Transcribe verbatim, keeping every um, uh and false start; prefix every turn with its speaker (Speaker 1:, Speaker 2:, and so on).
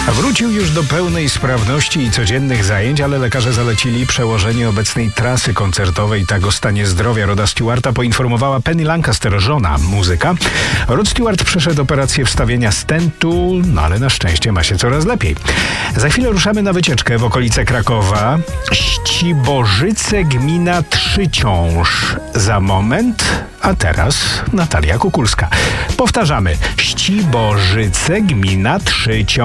Speaker 1: Wrócił już do pełnej sprawności i codziennych zajęć, ale lekarze zalecili przełożenie obecnej trasy koncertowej. Tak o stanie zdrowia Roda Stewarta poinformowała Penny Lancaster, żona muzyka. Rod Stewart przeszedł operację wstawienia stentu, no ale na szczęście ma się coraz lepiej. Za chwilę ruszamy na wycieczkę w okolice Krakowa. Ściborzyce, gmina Trzyciąż. Za moment, a teraz Natalia Kukulska. Powtarzamy. Ściborzyce, gmina Trzyciąż.